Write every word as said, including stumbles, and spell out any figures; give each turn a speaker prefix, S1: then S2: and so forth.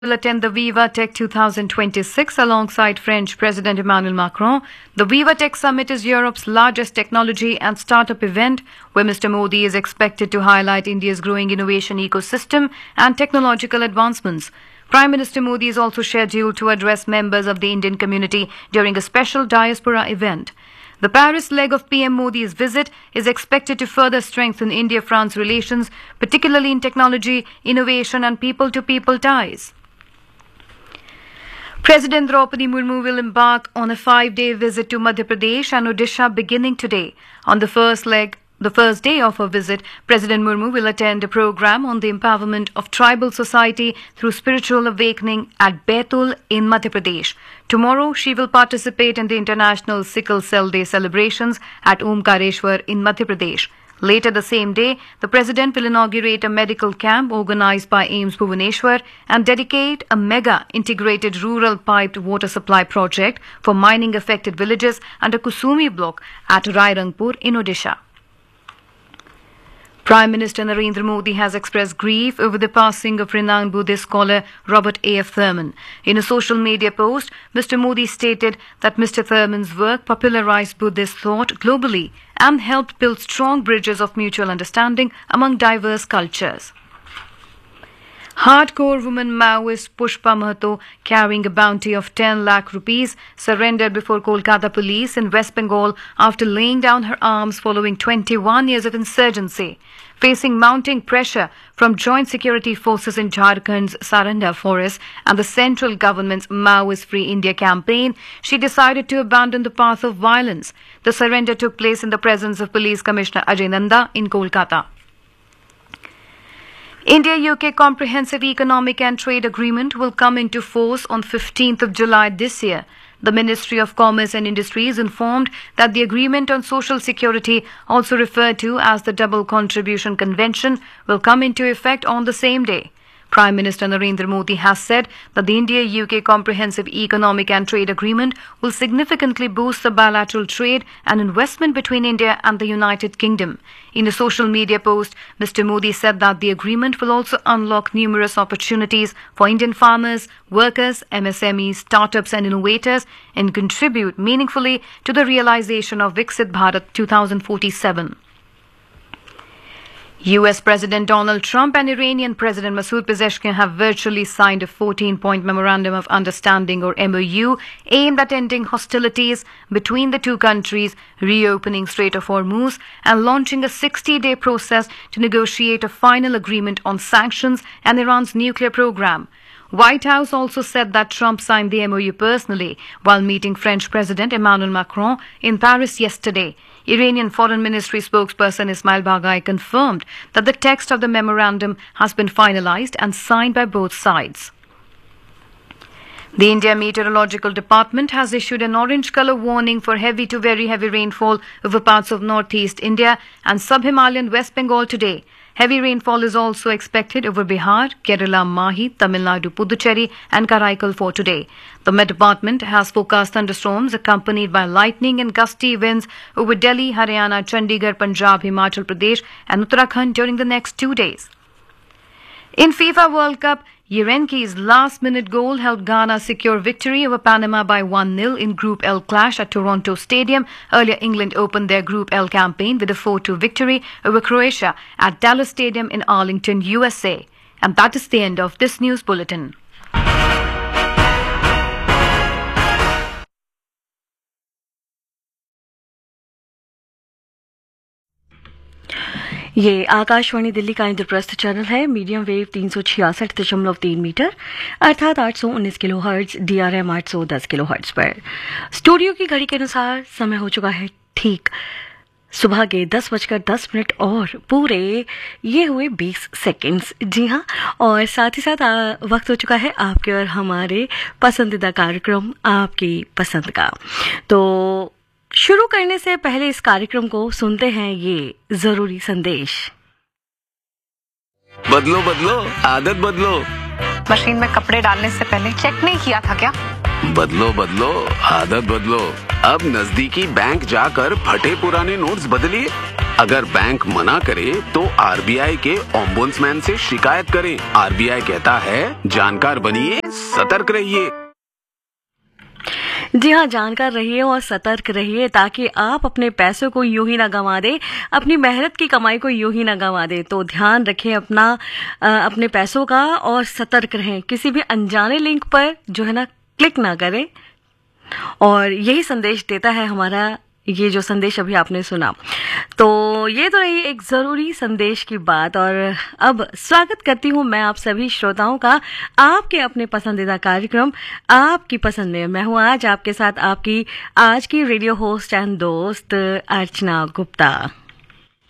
S1: will attend the Viva Tech two thousand twenty-six alongside French President Emmanuel Macron. The Viva Tech Summit is Europe's largest technology and startup event, where Mister Modi is expected to highlight India's growing innovation ecosystem and technological advancements. Prime Minister Modi is also scheduled to address members of the Indian community during a special diaspora event. The Paris leg of P M Modi's visit is expected to further strengthen India-France relations, particularly in technology, innovation and people-to-people ties. President Draupadi Murmu will embark on a five-day visit to Madhya Pradesh and Odisha beginning today. On the first leg, the first day of her visit, President Murmu will attend a program on the empowerment of tribal society through spiritual awakening at Baitul in Madhya Pradesh. Tomorrow, she will participate in the International Sickle Cell Day celebrations at Omkareshwar in Madhya Pradesh. Later the same day, the President will inaugurate a medical camp organized by AIIMS Bhubaneswar and dedicate a mega integrated rural piped water supply project for mining affected villages under Kusumi block at Rairangpur in Odisha. Prime Minister Narendra Modi has expressed grief over the passing of renowned Buddhist scholar Robert A F Thurman. In a social media post, Mister Modi stated that Mister Thurman's work popularized Buddhist thought globally and helped build strong bridges of mutual understanding among diverse cultures. Hardcore woman Maoist Pushpa Mahato, carrying a bounty of ten lakh rupees, surrendered before Kolkata police in West Bengal after laying down her arms following twenty-one years of insurgency. Facing mounting pressure from joint security forces in Jharkhand's Saranda forest and the central government's Maoist Free India campaign, she decided to abandon the path of violence. The surrender took place in the presence of Police Commissioner Ajay Nanda in Kolkata. India-U K Comprehensive Economic and Trade Agreement will come into force on fifteenth of July this year. The Ministry of Commerce and Industry is informed that the Agreement on Social Security, also referred to as the Double Contribution Convention, will come into effect on the same day. Prime Minister Narendra Modi has said that the India-U K Comprehensive Economic and Trade Agreement will significantly boost the bilateral trade and investment between India and the United Kingdom. In a social media post, Mister Modi said that the agreement will also unlock numerous opportunities for Indian farmers, workers, M S M Es, startups and innovators and contribute meaningfully to the realization of Viksit Bharat twenty forty-seven. U S President Donald Trump and Iranian President Masoud Pezeshkian have virtually signed a fourteen-point Memorandum of Understanding or M O U aimed at ending hostilities between the two countries, reopening Strait of Hormuz and launching a sixty-day process to negotiate a final agreement on sanctions and Iran's nuclear program. White House also said that Trump signed the M O U personally while meeting French President Emmanuel Macron in Paris yesterday. Iranian Foreign Ministry spokesperson Ismail Baghai confirmed that the text of the memorandum has been finalized and signed by both sides. The India Meteorological Department has issued an orange colour warning for heavy to very heavy rainfall over parts of northeast India and sub-Himalayan West Bengal today. Heavy rainfall is also expected over Bihar, Kerala, Mahi, Tamil Nadu, Puducherry and Karaikal for today. The Met Department has forecast thunderstorms accompanied by lightning and gusty winds over Delhi, Haryana, Chandigarh, Punjab, Himachal Pradesh and Uttarakhand during the next two days. In FIFA World Cup, Yerenki's last-minute goal helped Ghana secure victory over Panama by one nil in Group L clash at Toronto Stadium. Earlier, England opened their Group L campaign with a four two victory over Croatia at Dallas Stadium in Arlington, U S A. And that is the end of this news bulletin.
S2: ये आकाशवाणी दिल्ली का Indraprastha channel है। Medium wave तीन सौ छियासठ दशमलव तीन metre अर्थात आठ सौ उन्नीस किलो हर्ट्ज, डीआरएम आठ सौ दस किलो हर्ट्ज पर। स्टूडियो की घड़ी के अनुसार समय हो चुका है ठीक सुबह के दस बजकर दस मिनट और पूरे ये हुए बीस सेकंड्स। जी हाँ, और साथ ही साथ आ, वक्त हो चुका है आपके और हमारे पसंदीदा कार्यक्रम आपकी पसंद का। तो शुरू करने से पहले इस कार्यक्रम को सुनते हैं ये जरूरी संदेश।
S3: बदलो बदलो आदत बदलो।
S4: मशीन में कपड़े डालने से पहले चेक नहीं किया था क्या?
S3: बदलो बदलो आदत बदलो। अब नजदीकी बैंक जाकर फटे पुराने नोट्स बदलिए। अगर बैंक मना करे तो आरबीआई के ओम्बुड्समैन से शिकायत करें। आरबीआई कहता है जानकार बनिए, सतर्क रहिए।
S2: जी हाँ, जानकार रहिए और सतर्क रहिए ताकि आप अपने पैसों को यूं ही ना गंवा दें, अपनी मेहनत की कमाई को यूं ही ना गंवा दें। तो ध्यान रखें अपना अ, अपने पैसों का और सतर्क रहें। किसी भी अनजाने लिंक पर जो है ना क्लिक ना करें। और यही संदेश देता है हमारा ये जो संदेश अभी आपने सुना। तो ये तो रही एक जरूरी संदेश की बात। और अब स्वागत करती हूँ मैं आप सभी श्रोताओं का आपके अपने पसंदीदा कार्यक्रम आपकी पसंद में। मैं हूँ आज आपके साथ आपकी आज की रेडियो होस्ट एंड दोस्त अर्चना गुप्ता।